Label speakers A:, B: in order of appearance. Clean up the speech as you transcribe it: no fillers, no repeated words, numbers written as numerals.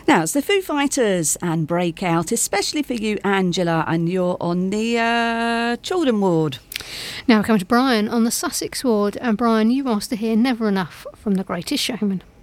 A: Now, it's the Foo Fighters and Breakout, especially for you, Angela, and you're on the Children ward.
B: Now we come to Brian on the Sussex ward. And Brian, you asked to hear Never Enough from The Greatest Showman.